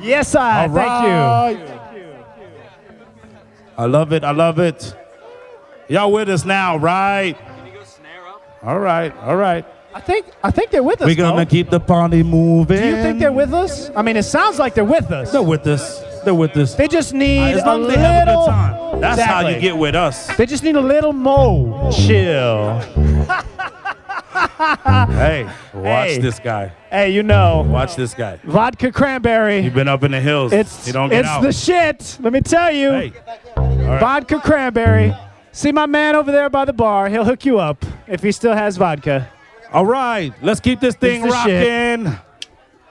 Yes, I. All right. Thank you. I love it. I love it. Y'all with us now, right? Can you go snare up? All right. All right. I think they're with us. We're going to though. keep the party moving. Do you think they're with us? I mean, it sounds like they're with us. They're with us. They're with us. They just need As a long as little. they have a good time. That's how Exactly. you get with us. They just need a little more chill. Hey, watch Hey. this guy. Hey, you know, Watch this guy. vodka cranberry. You've been up in the hills. It's you don't get it's out. the shit. Let me tell you. Hey. All right. Vodka cranberry. See my man over there by the bar. He'll hook you up if he still has vodka. All right. Let's keep this thing the shit. rocking.